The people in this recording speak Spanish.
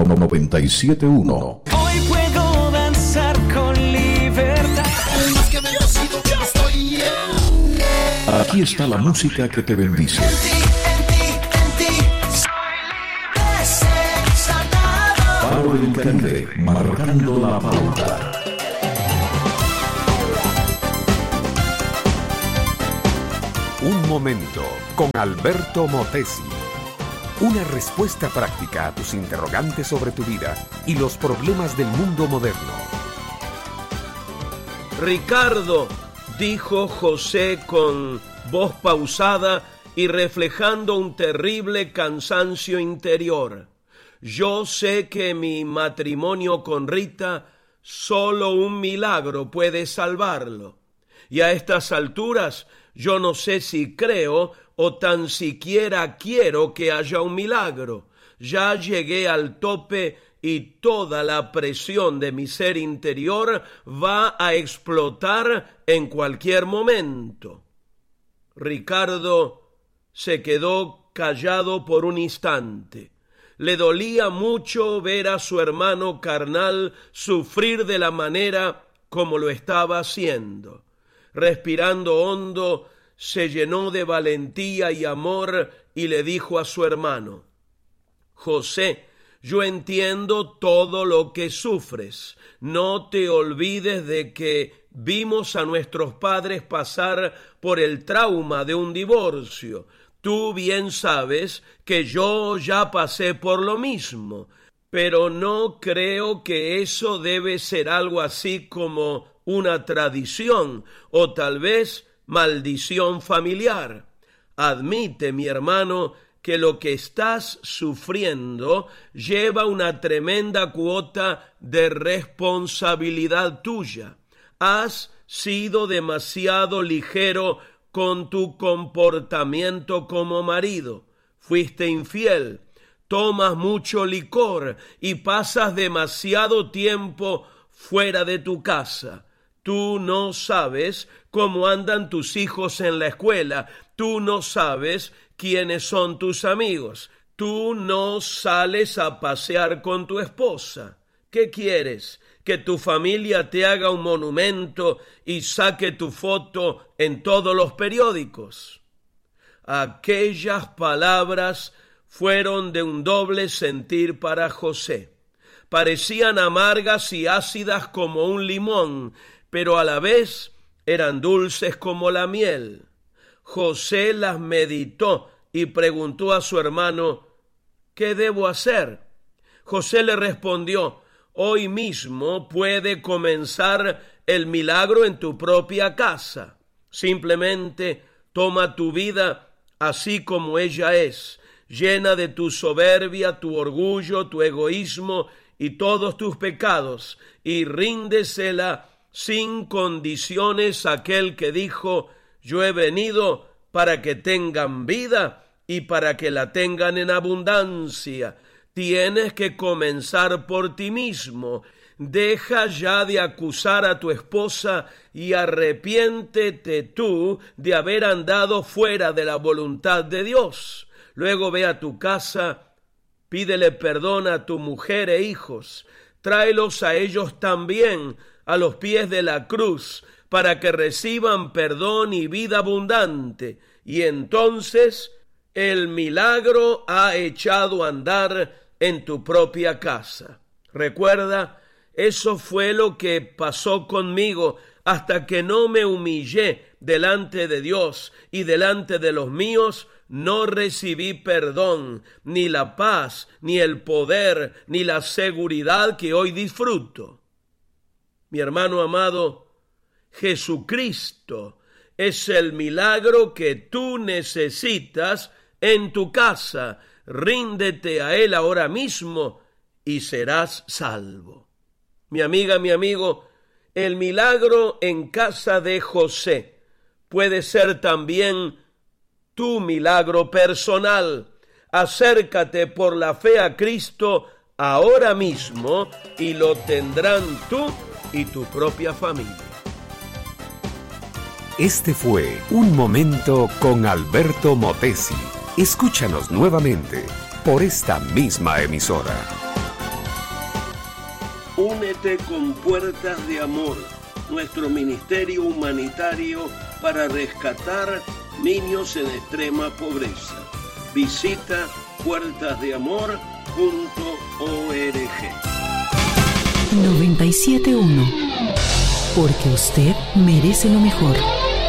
97.1. Hoy puedo danzar con libertad. Más que bendecido que estoy. Aquí está la música que te bendice. En ti, soy desexaltado. Faro del Caribe, marcando la pauta. Un momento con Alberto Motesi. Una respuesta práctica a tus interrogantes sobre tu vida y los problemas del mundo moderno. Ricardo, dijo José con voz pausada y reflejando un terrible cansancio interior. Yo sé que mi matrimonio con Rita, solo un milagro puede salvarlo. Y a estas alturas, yo no sé si creo o tan siquiera quiero que haya un milagro. Ya llegué al tope y toda la presión de mi ser interior va a explotar en cualquier momento. Ricardo se quedó callado por un instante. Le dolía mucho ver a su hermano carnal sufrir de la manera como lo estaba haciendo. Respirando hondo, se llenó de valentía y amor y le dijo a su hermano: José, yo entiendo todo lo que sufres. No te olvides de que vimos a nuestros padres pasar por el trauma de un divorcio. Tú bien sabes que yo ya pasé por lo mismo, pero no creo que eso debe ser algo así como una tradición o tal vez maldición familiar. Admite, mi hermano, que lo que estás sufriendo lleva una tremenda cuota de responsabilidad tuya. Has sido demasiado ligero con tu comportamiento como marido. Fuiste infiel, tomas mucho licor y pasas demasiado tiempo fuera de tu casa. Tú no sabes cómo andan tus hijos en la escuela. Tú no sabes quiénes son tus amigos. Tú no sales a pasear con tu esposa. ¿Qué quieres? ¿Que tu familia te haga un monumento y saque tu foto en todos los periódicos? Aquellas palabras fueron de un doble sentir para José. Parecían amargas y ácidas como un limón, pero a la vez eran dulces como la miel. José las meditó y preguntó a su hermano: ¿qué debo hacer? José le respondió: hoy mismo puede comenzar el milagro en tu propia casa. Simplemente toma tu vida así como ella es, llena de tu soberbia, tu orgullo, tu egoísmo y todos tus pecados, y ríndesela sin condiciones a aquel que dijo: yo he venido para que tengan vida y para que la tengan en abundancia. Tienes que comenzar por ti mismo. Deja ya de acusar a tu esposa y arrepiéntete tú de haber andado fuera de la voluntad de Dios. Luego ve a tu casa, pídele perdón a tu mujer e hijos. Tráelos a ellos también a los pies de la cruz para que reciban perdón y vida abundante. Y entonces el milagro ha echado a andar en tu propia casa. Recuerda, eso fue lo que pasó conmigo hasta que no me humillé delante de Dios y delante de los míos. No recibí perdón, ni la paz, ni el poder, ni la seguridad que hoy disfruto. Mi hermano amado, Jesucristo es el milagro que tú necesitas en tu casa. Ríndete a Él ahora mismo y serás salvo. Mi amiga, mi amigo, el milagro en casa de José puede ser también tu milagro personal. Acércate por la fe a Cristo ahora mismo y lo tendrán tú y tu propia familia. Este fue Un Momento con Alberto Motesi. Escúchanos nuevamente por esta misma emisora. Únete con Puertas de Amor, nuestro ministerio humanitario para rescatar niños en extrema pobreza. Visita puertasdeamor.org. 97.1. Porque usted merece lo mejor.